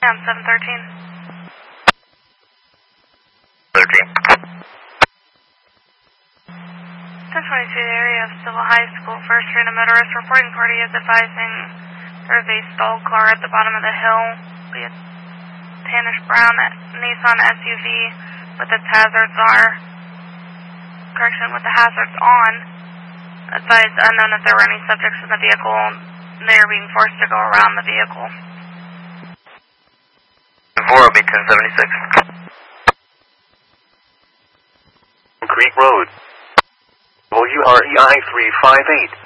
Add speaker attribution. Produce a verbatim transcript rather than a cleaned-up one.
Speaker 1: Yeah, seven thirteen.
Speaker 2: thirteen.
Speaker 1: ten twenty-two, the area of Civil High School, First Street, a motorist reporting party is advising there is a stalled car at the bottom of the hill. Be a tannish brown Nissan S U V with its hazards are, correction, with the hazards on. Advised unknown if there were any subjects in the vehicle. They are being forced to go around the vehicle.
Speaker 2: four will be ten seventy-six.
Speaker 3: Creek Road. W R E I three five eight.